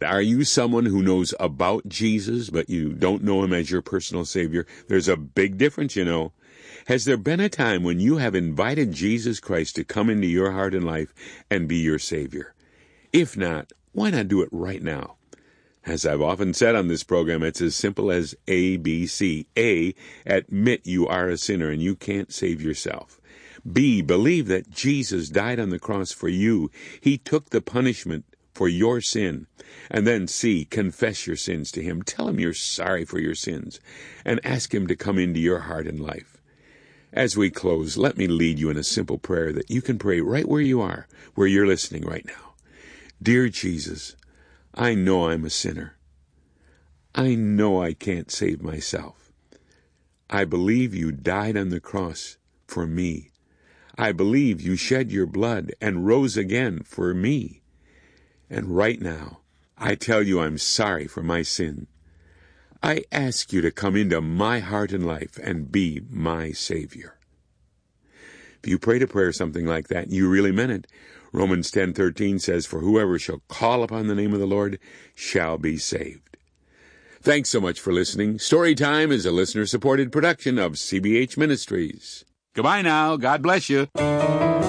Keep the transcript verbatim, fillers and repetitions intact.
Are you someone who knows about Jesus, but you don't know him as your personal Savior? There's a big difference, you know. Has there been a time when you have invited Jesus Christ to come into your heart and life and be your Savior? If not, why not do it right now? As I've often said on this program, it's as simple as A B C. A, admit you are a sinner and you can't save yourself. B, believe that Jesus died on the cross for you. He took the punishment for your sin. And then C, confess your sins to him. Tell him you're sorry for your sins and ask him to come into your heart and life. As we close, let me lead you in a simple prayer that you can pray right where you are, where you're listening right now. Dear Jesus, I know I'm a sinner. I know I can't save myself. I believe you died on the cross for me. I believe you shed your blood and rose again for me. And right now, I tell you I'm sorry for my sin. I ask you to come into my heart and life and be my Savior. If you prayed a prayer something like that, you really meant it. Romans ten thirteen says, for whoever shall call upon the name of the Lord shall be saved. Thanks so much for listening. Storytime is a listener-supported production of C B H Ministries. Goodbye now. God bless you.